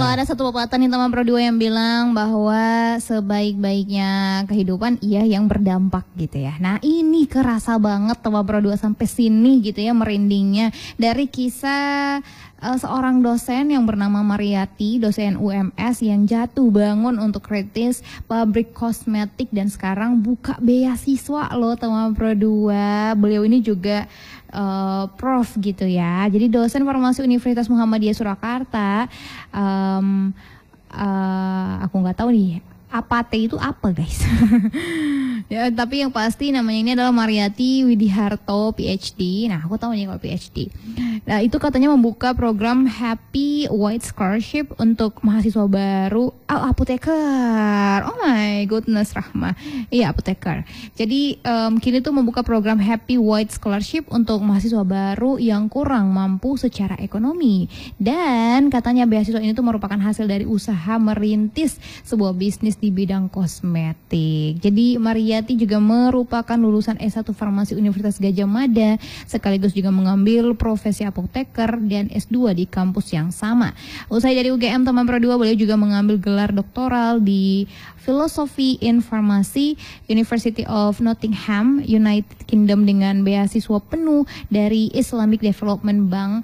ada satu pepatah nih teman Pro 2 yang bilang bahwa sebaik-baiknya kehidupan yang berdampak gitu ya. Nah ini kerasa banget teman Pro 2 sampai sini gitu ya merindingnya dari kisah seorang dosen yang bernama Mariati, dosen UMS yang jatuh bangun untuk kritis pabrik kosmetik dan sekarang buka beasiswa loh teman Pro 2. Beliau ini juga prof gitu ya. Jadi dosen farmasi Universitas Muhammadiyah Surakarta. Aku nggak tahu nih Apate itu apa guys. Ya, tapi yang pasti namanya ini adalah Mariati Widiharto PhD. Nah aku tahu nih kalau PhD. Nah itu katanya membuka program Happy White Scholarship untuk mahasiswa baru. Apoteker. Oh my goodness Rahma. Iya apoteker. Jadi kini tuh membuka program Happy White Scholarship untuk mahasiswa baru yang kurang mampu secara ekonomi. Dan katanya beasiswa ini tuh merupakan hasil dari usaha merintis sebuah bisnis di bidang kosmetik. Jadi Mariati juga merupakan lulusan S1 Farmasi Universitas Gadjah Mada, sekaligus juga mengambil profesi apoteker dan S2 di kampus yang sama. Usai dari UGM teman Pro 2, beliau juga mengambil gelar doktoral di Philosophy in Pharmacy University of Nottingham, United Kingdom dengan beasiswa penuh dari Islamic Development Bank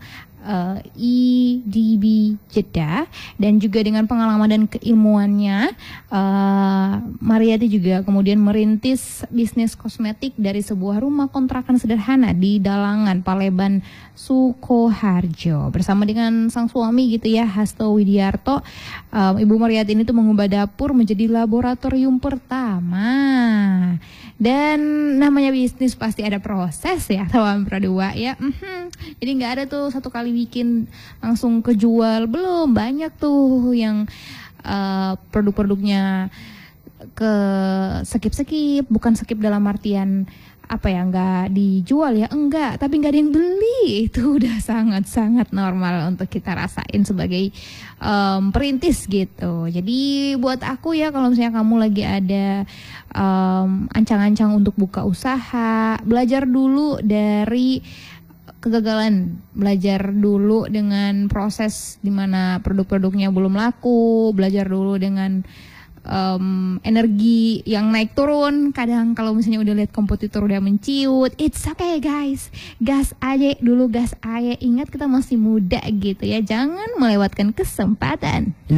IDB Jeddah, dan juga dengan pengalaman dan keilmuannya Mariati juga kemudian merintis bisnis kosmetik dari sebuah rumah kontrakan sederhana di Dalangan, Paleban, Sukoharjo bersama dengan sang suami gitu ya, Hasto Widiarto. Ibu Mariati ini tuh mengubah dapur menjadi laboratorium pertama. Dan namanya bisnis pasti ada proses ya teman Pro 2 ya. Jadi nggak ada tuh satu kali bikin langsung kejual, belum, banyak tuh yang produk-produknya ke skip-skip, bukan skip dalam artian apa ya, nggak dijual ya, enggak, tapi nggak ada yang beli. Itu udah sangat-sangat normal untuk kita rasain sebagai perintis gitu. Jadi buat aku ya, kalau misalnya kamu lagi ada ancang-ancang untuk buka usaha, belajar dulu dari kegagalan, belajar dulu dengan proses dimana produk-produknya belum laku, belajar dulu dengan energi yang naik turun. Kadang kalau misalnya udah lihat kompetitor udah menciut, it's okay guys, gas aja dulu, gas aja. Ingat kita masih muda gitu ya, jangan melewatkan kesempatan.